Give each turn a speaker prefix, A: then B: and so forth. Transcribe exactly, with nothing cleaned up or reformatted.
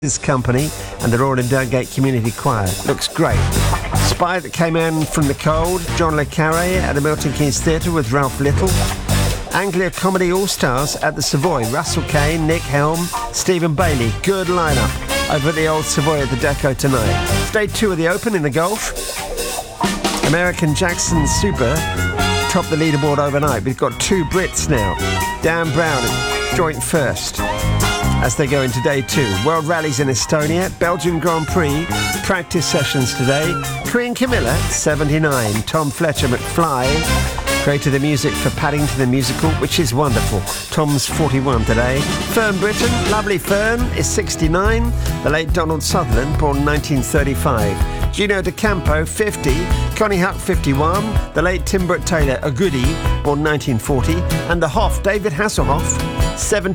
A: His company and the Royal and Durgate Community Choir. Looks great. Spy That Came In From the Cold, John le Carré at the Milton Keynes Theatre with Ralph Little. Anglia Comedy All-Stars at the Savoy, Russell Kane, Nick Helm, Stephen Bailey. Good lineup over at the Old Savoy at the Deco tonight. Day two of the Open in the golf. American Jackson Super topped the leaderboard overnight. We've got two Brits now. Dan Brown at joint first as they go into day two. World Rallies in Estonia, Belgian Grand Prix, practice sessions today. Queen Camilla, seventy-nine. Tom Fletcher McFly created the music for Paddington the Musical, which is wonderful. Tom's forty-one today. Fern Britton, lovely Fern, is sixty-nine. The late Donald Sutherland, born nineteen thirty-five. Gino D'Acampo, fifty. Connie Huck, fifty-one. The late Tim Brooke Taylor, a goodie, born nineteen forty. And the Hoff, David Hasselhoff, seventy.